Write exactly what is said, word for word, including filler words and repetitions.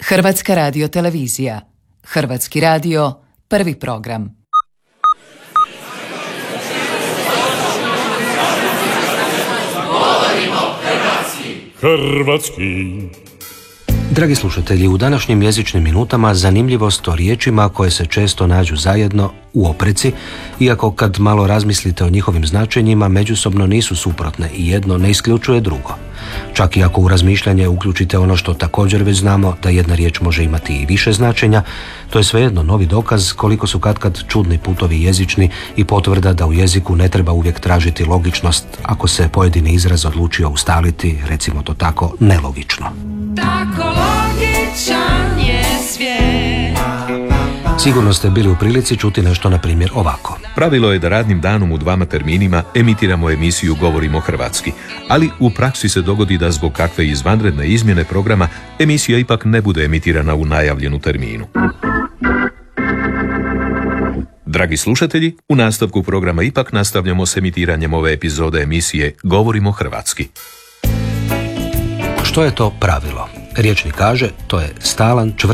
Hrvatska radiotelevizija. Hrvatski radio, prvi program. Hrvatski. Dragi slušatelji, u današnjim jezičnim minutama zanimljivost o riječima koje se često nađu zajedno u opreci, iako kad malo razmislite o njihovim značenjima, međusobno nisu suprotne i jedno ne isključuje drugo. Čak i ako u razmišljanje uključite ono što također već znamo, da jedna riječ može imati i više značenja, to je svejedno novi dokaz koliko su katkad čudni putovi jezični i potvrda da u jeziku ne treba uvijek tražiti logičnost ako se pojedini izraz odlučio ustaliti, recimo to tako, nelogično. Tako logičan je svijet. Sigurno ste bili u prilici čuti nešto, na primjer, ovako. Pravilo je da radnim danom u dvama terminima emitiramo emisiju Govorimo hrvatski, ali u praksi se dogodi da zbog kakve izvanredne izmjene programa emisija ipak ne bude emitirana u najavljenu terminu. Dragi slušatelji, u nastavku programa ipak nastavljamo s emitiranjem ove epizode emisije Govorimo hrvatski. Što je to pravilo? Rječnik kaže, to je stalan, čvrst